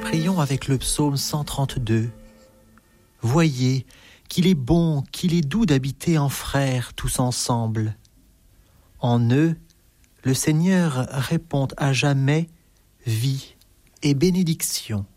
Prions avec le psaume 132. Voyez qu'il est bon, qu'il est doux d'habiter en frères tous ensemble. En eux, le Seigneur répond à jamais vie et bénédiction.